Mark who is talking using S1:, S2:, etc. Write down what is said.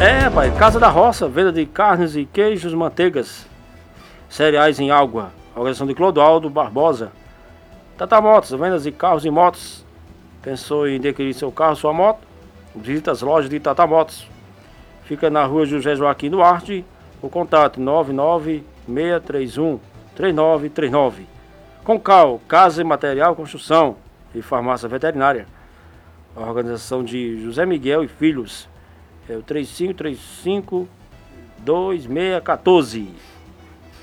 S1: Pai, Casa da Roça, venda de carnes e queijos, manteigas, cereais em água. Organização de Clodoaldo Barbosa. Tata Motos, vendas de carros e motos. Pensou em adquirir seu carro, sua moto? Visita as lojas de Tata Motos. Fica na rua José Joaquim Duarte. O contato 99631-3939. Concal, Casa e Material Construção e Farmácia Veterinária. A organização de José Miguel e Filhos. É o 3535-2614.